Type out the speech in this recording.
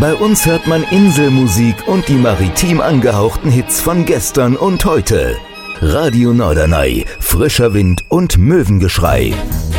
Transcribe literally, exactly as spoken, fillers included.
Bei uns hört man Inselmusik und die maritim angehauchten Hits von gestern und heute. Radio Norderney, frischer Wind und Möwengeschrei.